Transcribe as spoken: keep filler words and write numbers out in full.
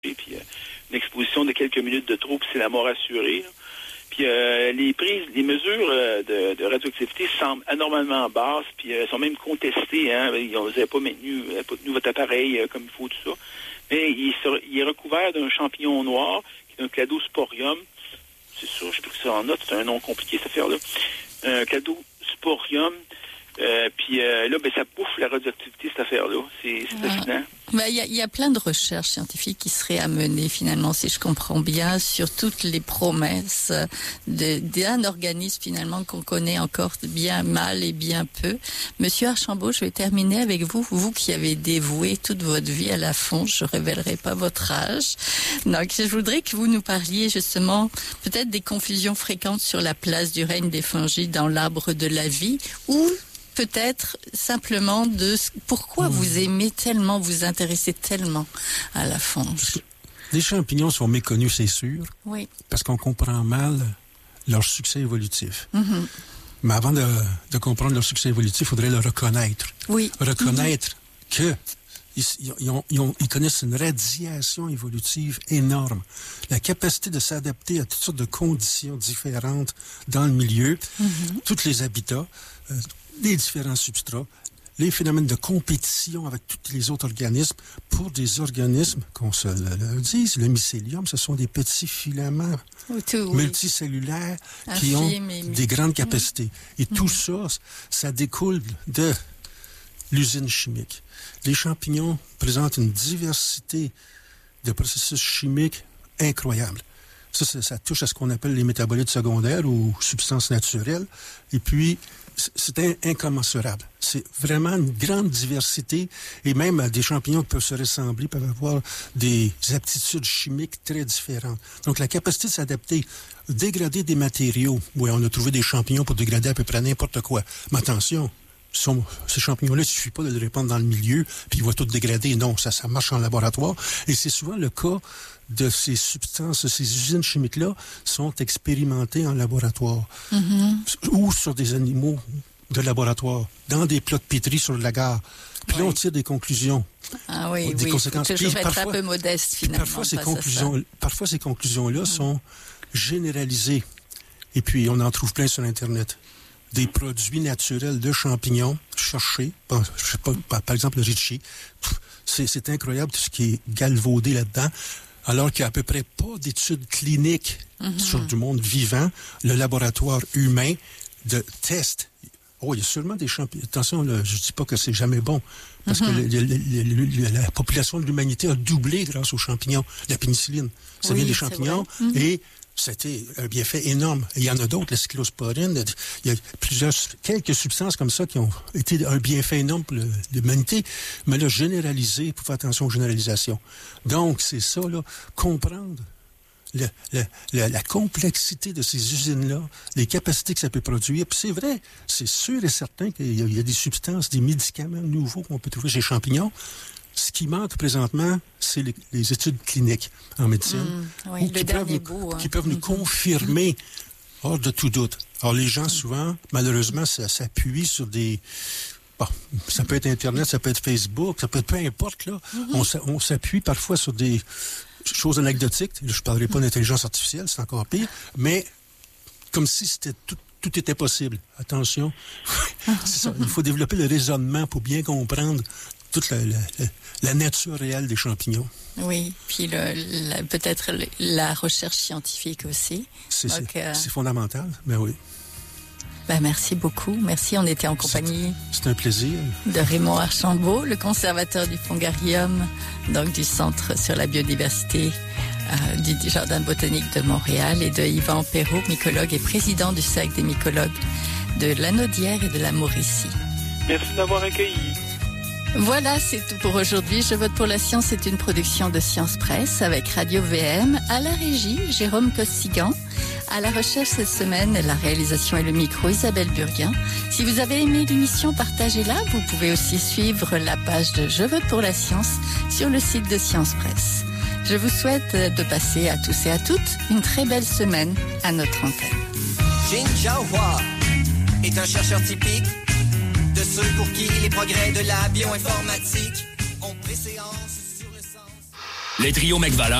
puis euh, une exposition de quelques minutes de trop, puis c'est la mort assurée. Là. Puis euh, les prises, les mesures euh, de, de radioactivité semblent anormalement basses, puis euh, sont même contestées. Hein. Ils n'avaient pas maintenu, pas tenu votre appareil euh, comme il faut, tout ça. Mais il, sera, il est recouvert d'un champignon noir, qui est un cladosporium. C'est sûr, je ne sais plus que ça en note, c'est un nom compliqué, cette affaire-là. Un cladosporium. Euh, puis euh, là, ben, ça bouffe la radioactivité, cette affaire-là. C'est, c'est fascinant. Il ben, y, y a plein de recherches scientifiques qui seraient à mener, finalement, si je comprends bien, sur toutes les promesses de, d'un organisme, finalement, qu'on connaît encore bien mal et bien peu. Monsieur Archambault, je vais terminer avec vous. Vous qui avez dévoué toute votre vie à la fond, je ne révélerai pas votre âge. Donc, je voudrais que vous nous parliez, justement, peut-être des confusions fréquentes sur la place du règne des fongies dans l'arbre de la vie, ou peut-être simplement de pourquoi mmh. vous aimez tellement, vous intéressez tellement à la fonge. Les champignons sont méconnus, c'est sûr. Oui. Parce qu'on comprend mal leur succès évolutif. Mmh. Mais avant de, de comprendre leur succès évolutif, il faudrait le reconnaître. Oui. Reconnaître mmh. que ils, ils, ont, ils, ont, ils connaissent une radiation évolutive énorme. La capacité de s'adapter à toutes sortes de conditions différentes dans le milieu, mmh. tous les habitats, euh, les différents substrats, les phénomènes de compétition avec tous les autres organismes. Pour des organismes, qu'on se le, le dise, le mycélium, ce sont des petits filaments tout, multicellulaires oui. qui ont et... des grandes capacités. Et mmh. tout ça, ça découle de l'usine chimique. Les champignons présentent une diversité de processus chimiques incroyable. Ça, ça, ça touche à ce qu'on appelle les métabolites secondaires ou substances naturelles. Et puis, c'est un, incommensurable. C'est vraiment une grande diversité. Et même des champignons qui peuvent se ressembler, peuvent avoir des aptitudes chimiques très différentes. Donc, la capacité de s'adapter, dégrader des matériaux. Oui, on a trouvé des champignons pour dégrader à peu près n'importe quoi. Mais attention, Sont, ces champignons-là, il ne suffit pas de les répandre dans le milieu, puis ils vont tout dégrader. Non, ça, ça marche en laboratoire. Et c'est souvent le cas de ces substances, ces usines chimiques-là sont expérimentées en laboratoire. Mm-hmm. Ou sur des animaux de laboratoire, dans des plats de pétri sur le lagar. Puis oui. là, on tire des conclusions. Ah oui, des oui. conséquences. Faut toujours être un peu modeste, finalement. Parfois, ces conclusions, parfois, ces conclusions-là mm. sont généralisées. Et puis, on en trouve plein sur Internet. Des produits naturels de champignons cherchés, par, je sais pas, par, par exemple le Ritchie. C'est, c'est incroyable tout ce qui est galvaudé là-dedans, alors qu'il n'y a à peu près pas d'études cliniques mm-hmm. sur du monde vivant. Le laboratoire humain de tests. Oh, il y a sûrement des champignons. Attention, là, je ne dis pas que c'est jamais bon, parce mm-hmm. que le, le, le, le, la population de l'humanité a doublé grâce aux champignons. La pénicilline, ça oui, vient des champignons mm-hmm. et c'était un bienfait énorme. Et il y en a d'autres, la cyclosporine. Il y a plusieurs, quelques substances comme ça qui ont été un bienfait énorme pour le, l'humanité, mais là, généralisé, il faut faire attention aux généralisations. Donc, c'est ça, là, comprendre le, le, le, la complexité de ces usines-là, les capacités que ça peut produire. Puis c'est vrai, c'est sûr et certain qu'il y a, il y a des substances, des médicaments nouveaux qu'on peut trouver chez les champignons. Ce qui manque présentement, c'est les, les études cliniques en médecine, mmh, oui, qui, peuvent nous, bout, hein. qui peuvent nous mmh. confirmer hors de tout doute. Alors les gens, souvent, malheureusement, ça s'appuie sur des... Bon, ça peut être Internet, ça peut être Facebook, ça peut être peu importe, là. Mmh. On, on s'appuie parfois sur des choses anecdotiques. Je ne parlerai pas d'intelligence artificielle, c'est encore pire, mais comme si c'était tout, tout était possible. Attention, c'est ça. Il faut développer le raisonnement pour bien comprendre toute la, la, la nature réelle des champignons. Oui, puis le, la, peut-être le, la recherche scientifique aussi. C'est, Donc, c'est, euh... c'est fondamental, mais oui. Ben, merci beaucoup. Merci, on était en compagnie... C'est, c'est un plaisir. ...de Raymond Archambault, le conservateur du Fongarium, donc du Centre sur la biodiversité euh, du Jardin botanique de Montréal, et de Yvan Perrault, mycologue et président du Cercle des mycologues de Lanaudière et de la Mauricie. Merci de m'avoir accueilli. Voilà, c'est tout pour aujourd'hui. Je vote pour la science, c'est une production de Science Presse avec Radio V M. À la régie, Jérôme Costigan. À la recherche cette semaine, la réalisation et le micro, Isabelle Burguin. Si vous avez aimé l'émission, partagez-la. Vous pouvez aussi suivre la page de Je vote pour la science sur le site de Science Presse. Je vous souhaite de passer à tous et à toutes une très belle semaine à notre antenne. Jin Jiahua est un chercheur typique de ceux pour qui les progrès de la bioinformatique ont préséance sur le sens. Le trio McValeur